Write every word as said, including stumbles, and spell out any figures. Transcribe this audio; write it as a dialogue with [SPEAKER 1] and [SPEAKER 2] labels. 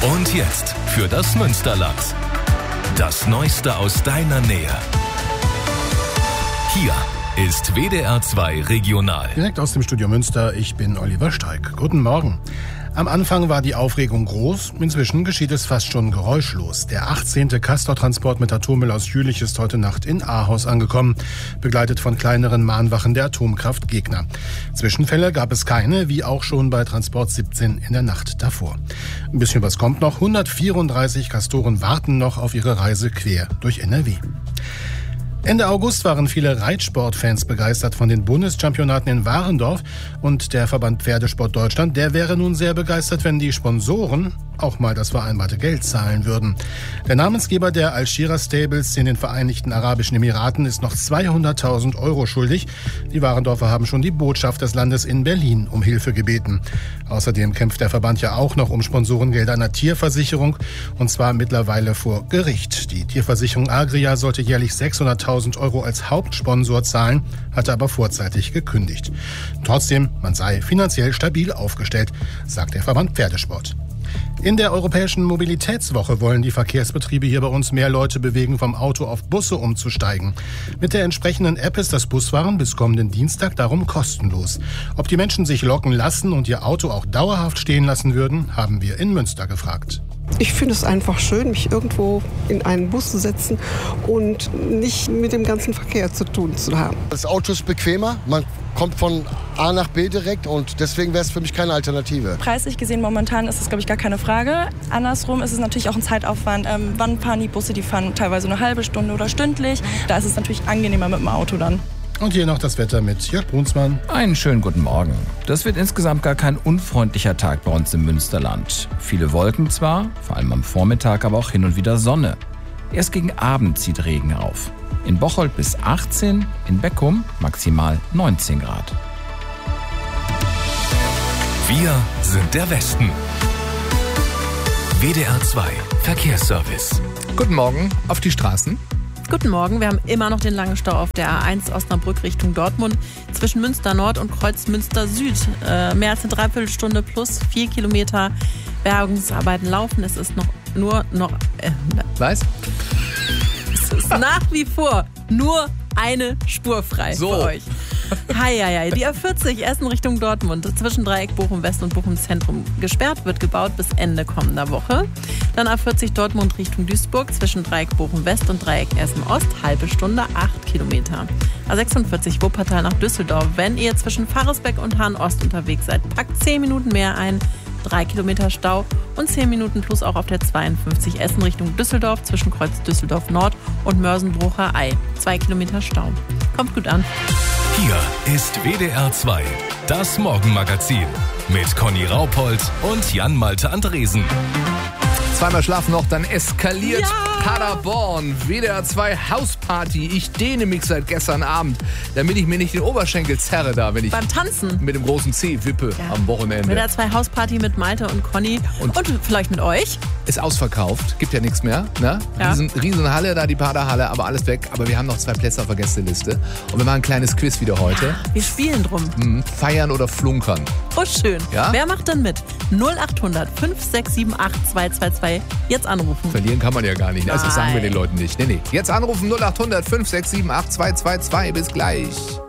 [SPEAKER 1] Und jetzt für das Münsterland. Das Neueste aus deiner Nähe. Hier ist W D R zwei Regional.
[SPEAKER 2] Direkt aus dem Studio Münster, ich bin Oliver Steig. Guten Morgen. Am Anfang war die Aufregung groß, inzwischen geschieht es fast schon geräuschlos. Der achtzehnte Castor-Transport mit Atommüll aus Jülich ist heute Nacht in Ahaus angekommen, begleitet von kleineren Mahnwachen der Atomkraftgegner. Zwischenfälle gab es keine, wie auch schon bei Transport siebzehn in der Nacht davor. Ein bisschen was kommt noch, hundertvierunddreißig Castoren warten noch auf ihre Reise quer durch N R W. Ende August waren viele Reitsportfans begeistert von den Bundeschampionaten in Warendorf und der Verband Pferdesport Deutschland, der wäre nun sehr begeistert, wenn die Sponsoren auch mal das vereinbarte Geld zahlen würden. Der Namensgeber der Al-Shira Stables in den Vereinigten Arabischen Emiraten ist noch zweihunderttausend Euro schuldig. Die Warendorfer haben schon die Botschaft des Landes in Berlin um Hilfe gebeten. Außerdem kämpft der Verband ja auch noch um Sponsorengelder einer Tierversicherung, und zwar mittlerweile vor Gericht. Die Tierversicherung Agria sollte jährlich sechshunderttausend Euro als Hauptsponsor zahlen, hatte aber vorzeitig gekündigt. Trotzdem, man sei finanziell stabil aufgestellt, sagt der Verband Pferdesport. In der Europäischen Mobilitätswoche wollen die Verkehrsbetriebe hier bei uns mehr Leute bewegen, vom Auto auf Busse umzusteigen. Mit der entsprechenden App ist das Busfahren bis kommenden Dienstag darum kostenlos. Ob die Menschen sich locken lassen und ihr Auto auch dauerhaft stehen lassen würden, haben wir in Münster gefragt.
[SPEAKER 3] Ich finde es einfach schön, mich irgendwo in einen Bus zu setzen und nicht mit dem ganzen Verkehr zu tun zu haben.
[SPEAKER 4] Das Auto ist bequemer, man kommt von A nach B direkt und deswegen wäre es für mich keine Alternative.
[SPEAKER 5] Preislich gesehen momentan ist es, glaube ich, gar keine Frage. Andersrum ist es natürlich auch ein Zeitaufwand. Ähm, wann fahren die Busse? Die fahren teilweise eine halbe Stunde oder stündlich. Da ist es natürlich angenehmer mit dem Auto dann.
[SPEAKER 2] Und hier noch das Wetter mit Jörg Brunsmann.
[SPEAKER 6] Einen schönen guten Morgen. Das wird insgesamt gar kein unfreundlicher Tag bei uns im Münsterland. Viele Wolken zwar, vor allem am Vormittag, aber auch hin und wieder Sonne. Erst gegen Abend zieht Regen auf. In Bocholt bis achtzehn, in Beckum maximal neunzehn Grad.
[SPEAKER 1] Wir sind der Westen. W D R zwei Verkehrsservice.
[SPEAKER 7] Guten Morgen auf die Straßen.
[SPEAKER 8] Guten Morgen, wir haben immer noch den langen Stau auf der A eins Osnabrück Richtung Dortmund zwischen Münster Nord und Kreuz Münster Süd. Äh, mehr als eine Dreiviertelstunde plus vier Kilometer. Bergungsarbeiten laufen. Es ist noch nur noch. Äh,
[SPEAKER 7] Was?
[SPEAKER 8] Es ist nach wie vor nur eine Spur frei
[SPEAKER 7] so.
[SPEAKER 8] für euch. Hei, hei, hei. Die A vierzig Essen Richtung Dortmund zwischen Dreieck Bochum West und Bochum Zentrum gesperrt, wird gebaut bis Ende kommender Woche. Dann A vierzig Dortmund Richtung Duisburg zwischen Dreieck Bochum West und Dreieck Essen Ost, halbe Stunde, acht Kilometer. A sechsundvierzig Wuppertal nach Düsseldorf. Wenn ihr zwischen Pfarresbeck und Hahn Ost unterwegs seid, packt zehn Minuten mehr ein. drei Kilometer Stau und zehn Minuten plus auch auf der zweiundfünfzig Essen Richtung Düsseldorf zwischen Kreuz Düsseldorf Nord und Mörsenbrucher Ei. zwei Kilometer Stau. Kommt gut an.
[SPEAKER 1] Hier ist W D R zwei, das Morgenmagazin mit Conny Raupold und Jan-Malte Andresen.
[SPEAKER 7] Zweimal schlafen noch, dann eskaliert
[SPEAKER 8] Ja!
[SPEAKER 7] Paderborn. W D R zwei Hausparty. Ich dehne mich seit gestern Abend, damit ich mir nicht den Oberschenkel zerre da, wenn ich
[SPEAKER 8] Beim Tanzen.
[SPEAKER 7] mit dem großen C wippe
[SPEAKER 8] Ja.
[SPEAKER 7] am Wochenende.
[SPEAKER 8] W D R zwei Hausparty mit Malte und Conny
[SPEAKER 7] Und-
[SPEAKER 8] und, vielleicht mit euch.
[SPEAKER 7] Ist ausverkauft, gibt ja nichts mehr. Ne?
[SPEAKER 8] Ja.
[SPEAKER 7] Riesen, Riesenhalle, da die Paderhalle, aber alles weg. Aber wir haben noch zwei Plätze auf der Gästeliste. Und wir machen ein kleines Quiz wieder heute.
[SPEAKER 8] Wir spielen drum.
[SPEAKER 7] Hm, feiern oder flunkern.
[SPEAKER 8] Oh, schön.
[SPEAKER 7] Ja?
[SPEAKER 8] Wer macht denn mit? null acht hundert fünf sechs sieben acht zwei zwei zwei. Jetzt anrufen.
[SPEAKER 7] Verlieren kann man ja gar nicht. Also das sagen wir
[SPEAKER 8] Nein.
[SPEAKER 7] den Leuten nicht. Nee, nee. Jetzt anrufen null acht hundert fünf sechs sieben acht zwei zwei zwei. Bis gleich.